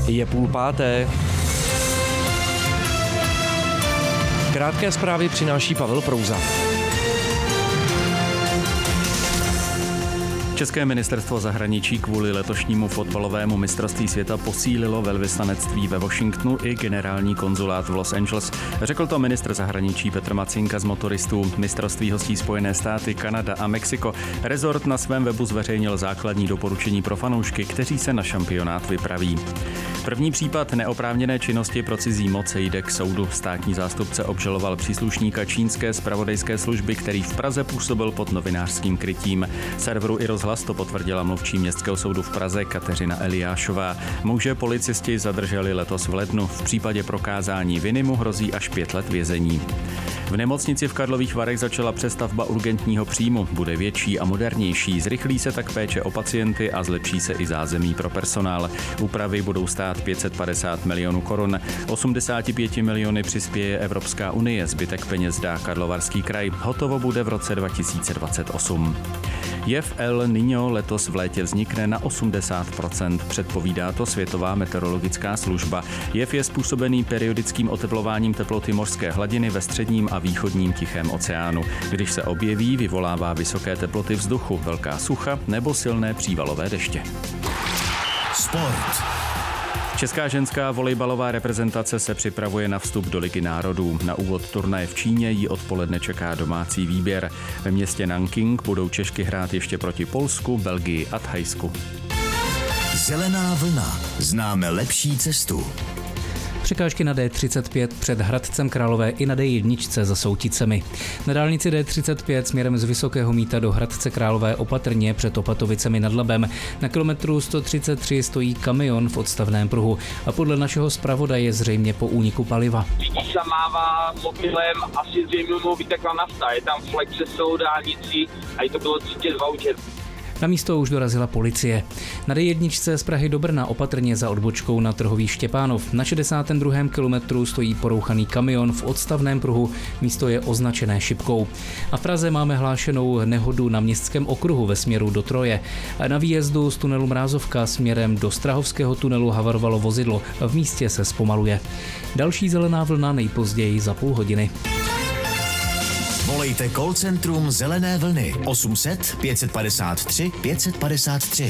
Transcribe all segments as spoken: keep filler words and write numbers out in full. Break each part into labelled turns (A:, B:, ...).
A: Je půl páté. Krátké zprávy přináší Pavel Prouza.
B: České ministerstvo zahraničí kvůli letošnímu fotbalovému mistrovství světa posílilo velvyslanectví ve Washingtonu i generální konzulát v Los Angeles. Řekl to ministr zahraničí Petr Macinka z Motoristů. Mistrovství hostí Spojené státy, Kanada a Mexiko. Rezort na svém webu zveřejnil základní doporučení pro fanoušky, kteří se na šampionát vypraví. První případ neoprávněné činnosti pro cizí moc jde k soudu. Státní zástupce obžaloval příslušníka čínské zpravodajské služby, který v Praze působil pod novinářským krytím. Serveru i rozhlas to potvrdila mluvčí Městského soudu v Praze Kateřina Eliášová. Muže policisti zadrželi letos v lednu. V případě prokázání viny mu hrozí až pět let vězení. V nemocnici v Karlových Varech začala přestavba urgentního příjmu. Bude větší a modernější, zrychlí se tak péče o pacienty a zlepší se i zázemí pro personál. Úpravy budou stát pět set padesát milionů korun. osmdesát pět miliony přispěje Evropská unie, zbytek peněz dá Karlovarský kraj. Hotovo bude v roce dva tisíce dvacet osm. Jev El Niño letos v létě vznikne na osmdesát procent, předpovídá to Světová meteorologická služba. Jev je způsobený periodickým oteplováním teploty mořské hladiny ve středním a východním Tichém oceánu. Když se objeví, vyvolává vysoké teploty vzduchu, velká sucha nebo silné přívalové deště.
C: Sport.
B: Česká ženská volejbalová reprezentace se připravuje na vstup do Ligy národů. Na úvod turnaje v Číně jí odpoledne čeká domácí výběr. Ve městě Nanking budou Češky hrát ještě proti Polsku, Belgii a Thajsku.
C: Zelená vlna. Známe lepší cestu.
D: Překážky na D třicet pět před Hradcem Králové i na D jedna za Souticemi. Na dálnici D třicet pět směrem z Vysokého Mýta do Hradce Králové opatrně před Opatovicemi nad Labem. Na kilometru sto třicet tři stojí kamion v odstavném pruhu a podle našeho zpravodaje zřejmě po úniku paliva.
E: Řidič zamává mobilem, asi zřejmě mu vytekla nafta. Je tam flek přes celou dálnici a je to bylo třicet dva účet.
D: Na místo už dorazila policie. Na D jedna z Prahy do Brna opatrně za odbočkou na Trhový Štěpánov. Na šedesátém druhém kilometru stojí porouchaný kamion v odstavném pruhu, místo je označené šipkou. A v Praze máme hlášenou nehodu na Městském okruhu ve směru do Troje. Na výjezdu z tunelu Mrázovka směrem do Strahovského tunelu havarovalo vozidlo. V místě se zpomaluje. Další zelená vlna nejpozději za půl hodiny.
C: Volejte call centrum Zelené vlny osm set pět set padesát tři pět set padesát tři.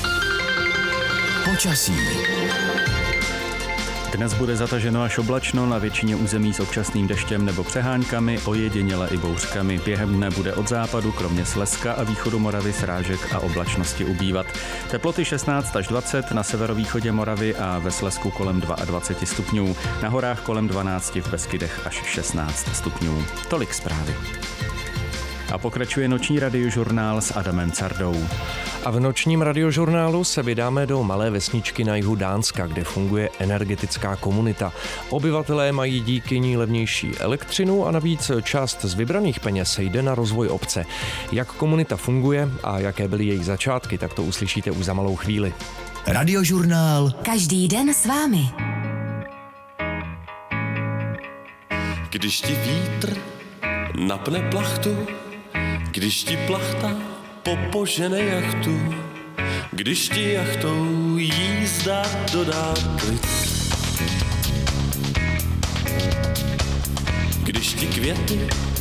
C: Počasí.
B: Dnes bude zataženo až oblačno, na většině území s občasným deštěm nebo přeháňkami, ojediněle i bouřkami. Během dne bude od západu, kromě Slezska a východu Moravy, srážek a oblačnosti ubývat. Teploty šestnáct až dvacet, na severovýchodě Moravy a ve Slezsku kolem dvacet dva stupňů. Na horách kolem dvanáct, v Beskydech až šestnáct stupňů. Tolik zprávy. A pokračuje noční radiožurnál s Adamem Cardou.
A: A v nočním radiožurnálu se vydáme do malé vesničky na jihu Dánska, kde funguje energetická komunita. Obyvatelé mají díky ní levnější elektřinu a navíc část z vybraných peněz jde na rozvoj obce. Jak komunita funguje a jaké byly její začátky, tak to uslyšíte už za malou chvíli.
C: Radiožurnál.
F: Každý den s vámi.
G: Když ti vítr napne plachtu, když ti plachta popožene jachtu, když ti jachtou jízda dodá klid, když ti květy